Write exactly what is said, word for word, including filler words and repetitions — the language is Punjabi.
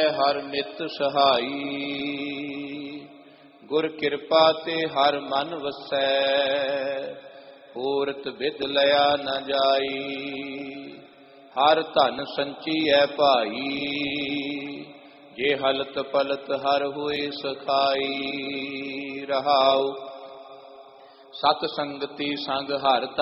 ਹਰ ਨਿਤ ਸਹਾਈ। ਗੁਰ ਕਿਰਪਾ ਤੇ ਹਰ ਮਨ ਵਸੈ, ਹੋਰਤ ਵਿਦ ਲਿਆ ਨ ਜਾਈ। ਹਰ ਧਨ ਸੰਚੀਐ ਭਾਈ, ਜੇ ਹਲਤ ਪਲਤ ਹਰ ਹੋਏ ਸਖਾਈ। ਰਹਾਉ ਸਤ ਸੰਗਤੀ ਸੰਗ ਹਰ